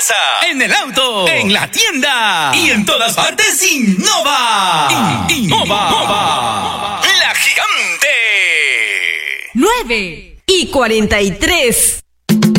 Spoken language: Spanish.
casa, en el auto, en la tienda y en todas partes. Innova. Innova. La Gigante. 9:43.